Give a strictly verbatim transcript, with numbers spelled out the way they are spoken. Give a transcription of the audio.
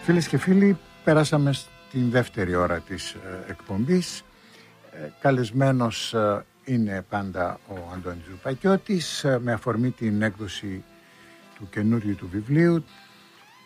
Φίλες και φίλοι, πέρασαμε στην δεύτερη ώρα της ε, εκπομπής. Ε, καλεσμένος ε, είναι πάντα ο Αντώνης Ρουπακιώτης, ε, με αφορμή την έκδοση του καινούριου του βιβλίου